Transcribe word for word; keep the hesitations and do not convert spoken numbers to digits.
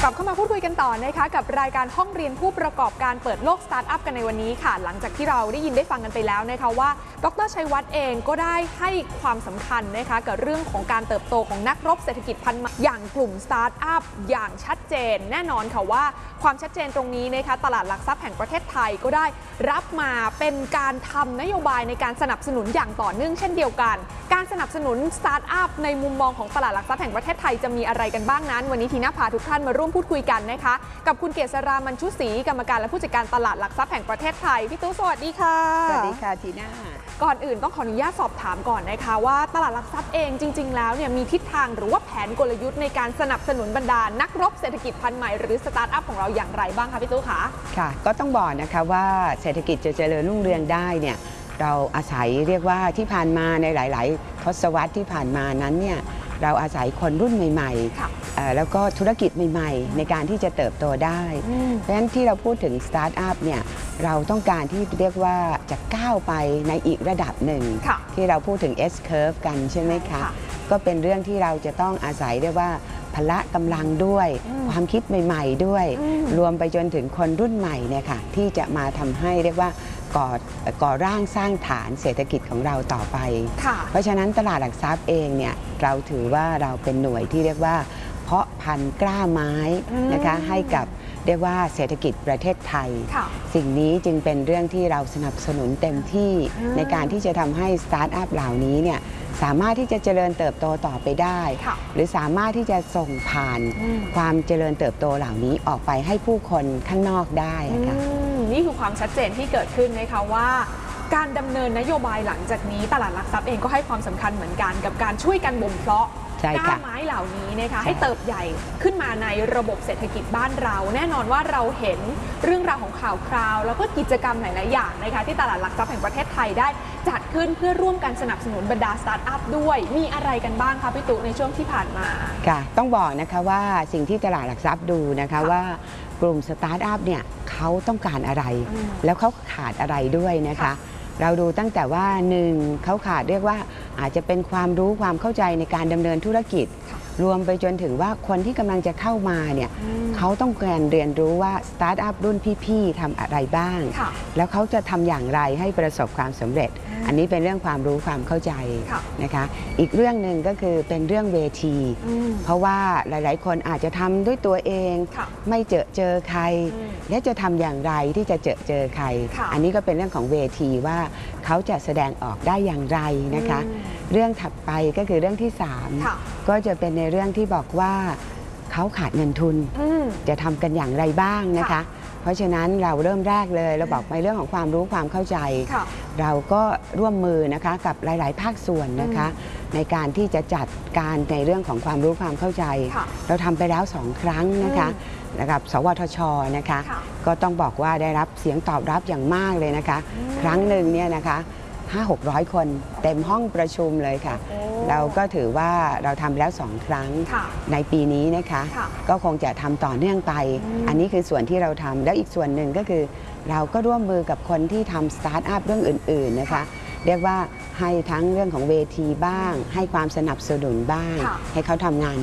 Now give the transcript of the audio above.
กลับเข้ามาพูดคุยกันต่อนะคะกับรายการห้องเรียนผู้ประกอบการเปิดโลกสตาร์ทอัพกันในวันนี้ค่ะหลังจากที่เราได้ยินได้ฟังกันไปแล้วนะคะว่าดร.ชัยวัฒน์เองก็ได้ให้ความสำคัญนะคะกับเรื่องของการเติบโตของนักรบเศรษฐกิจพันธุ์ใหม่อย่างกลุ่มสตาร์ทอัพอย่างชัดเจนแน่นอนค่ะว่าความชัดเจนตรงนี้นะคะตลาดหลักทรัพย์แห่งประเทศไทยก็ได้รับมาเป็นการทำนโยบายในการสนับสนุนอย่างต่อเนื่องเช่นเดียวกันการสนับสนุนสตาร์ทอัพในมุมมองของตลาดหลักทรัพย์แห่งประเทศไทยจะมีอะไรกันบ้างนั้นวันนี้ทีน่าพาทุกท่านมาร่วมพูดคุยกันนะคะกับคุณเกษรามันชุศรีกรรมการและผู้จัดการตลาดหลักทรัพย์แห่งประเทศไทยพี่ตู้สวัสดีค่ะสวัสดีค่ะทีน่าก่อนอื่นต้องขออนุญาตสอบถามก่อนนะคะว่าตลาดหลักทรัพย์เองจริงๆแล้วเนี่ยมีทิศทางหรือว่าแผนกลยุทธ์ในการสนับสนุนบรรดานักรบเศรษฐกิจพันธุ์ใหม่หรือสตาร์ทอัพของเราอย่างไรบ้างคะพี่ตู้คะค่ะก็ต้องบอกนะคะว่าเศรษฐกิจจะเจริญรุ่งเรืองได้เนี่ยเราอาศัยเรียกว่าที่ผ่านมาในหลายๆทศวรรษที่ผ่านมานั้นเนี่ยเราอาศัยคนรุ่นใหม่ๆแล้วก็ธุรกิจใหม่ๆในการที่จะเติบโตได้เพราะฉะนั้นที่เราพูดถึงสตาร์ทอัพเนี่ยเราต้องการที่เรียกว่าจะก้าวไปในอีกระดับหนึ่งที่เราพูดถึง S curve กันใช่ไหมคะก็เป็นเรื่องที่เราจะต้องอาศัยเรียกว่าพละกำลังด้วยความคิดใหม่ๆด้วยรวมไปจนถึงคนรุ่นใหม่เนี่ยค่ะที่จะมาทำให้เรียกว่าก่อก่อร่างสร้างฐานเศรษฐกิจของเราต่อไปเพราะฉะนั้นตลาดหลักทรัพย์เองเนี่ยเราถือว่าเราเป็นหน่วยที่เรียกว่าเพาะพันธุ์กล้าไม้นะคะให้กับเรียกว่าเศรษฐกิจประเทศไทยสิ่งนี้จึงเป็นเรื่องที่เราสนับสนุนเต็มที่ในการที่จะทำให้สตาร์ทอัพเหล่านี้เนี่ยสามารถที่จะเจริญเติบโตต่อไปได้หรือสามารถที่จะส่งผ่านความเจริญเติบโตเหล่านี้ออกไปให้ผู้คนข้างนอกได้ค่ะนี่คือความชัดเจนที่เกิดขึ้นนะคะว่าการดำเนินนโยบายหลังจากนี้ตลาดหลักทรัพย์เองก็ให้ความสำคัญเหมือนกันกับการช่วยกันบ่มเพาะกล้าไม้เหล่านี้นะคะให้เติบใหญ่ขึ้นมาในระบบเศรษฐกิจบ้านเราแน่นอนว่าเราเห็นเรื่องราวของข่าวคราวแล้วก็กิจกรรมหลายๆอย่างนะคะที่ตลาดหลักทรัพย์แห่งประเทศไทยได้จัดขึ้นเพื่อร่วมกันสนับสนุนบรรดาสตาร์ทอัพด้วยมีอะไรกันบ้างคะพี่ตุ๊ในช่วงที่ผ่านมาค่ะต้องบอกนะคะว่าสิ่งที่ตลาดหลักทรัพย์ดูนะคะว่ากลุ่มสตาร์ทอัพเนี่ยเขาต้องการอะไรแล้วเขาขาดอะไรด้วยนะคะเราดูตั้งแต่ว่าหนึ่งเขาขาดเรียกว่าอาจจะเป็นความรู้ความเข้าใจในการดำเนินธุรกิจรวมไปจนถึงว่าคนที่กำลังจะเข้ามาเนี่ยเขาต้องการเรียนรู้ว่าสตาร์ทอัพรุ่นพี่ๆทำอะไรบ้างแล้วเขาจะทำอย่างไรให้ประสบความสำเร็จอันนี้เป็นเรื่องความรู้ความเข้าใจนะคะอีกเรื่องหนึ่งก็คือเป็นเรื่องเวทีเพราะว่าหลายๆคนอาจจะทำด้วยตัวเองไม่เจอเจอใครและจะทำอย่างไรที่จะเจอเจอใครอันนี้ก็เป็นเรื่องของเวทีว่าเขาจะแสดงออกได้อย่างไรนะคะเรื่องถัดไปก็คือเรื่องที่สามก็จะเป็นในเรื่องที่บอกว่าเขาขาดเงินทุนจะทำกันอย่างไรบ้างนะคะเพราะฉะนั้นเราเริ่มแรกเลยเราบอกในเรื่องของความรู้ความเข้าใจเราก็ร่วมมือนะคะกับหลายๆภาคส่วนนะคะในการที่จะจัดการในเรื่องของความรู้ความเข้าใจเราทำไปแล้วสองครั้งนะคะกับสวทช.นะคะก็ต้องบอกว่าได้รับเสียงตอบรับอย่างมากเลยนะคะครั้งหนึ่งเนี่ยนะคะห้าหกร้อยคนเต็มห้องประชุมเลยค่ะเราก็ถือว่าเราทำแล้วสองครั้งในปีนี้นะคะก็คงจะทำต่อเนื่องไปอันนี้คือส่วนที่เราทำแล้วอีกส่วนหนึ่งก็คือเราก็ร่วมมือกับคนที่ทำสตาร์ทอัพเรื่องอื่นๆนะคะเรียกว่าให้ทั้งเรื่องของเวทีบ้างให้ความสนับสนุนบ้างให้เขาทำงาน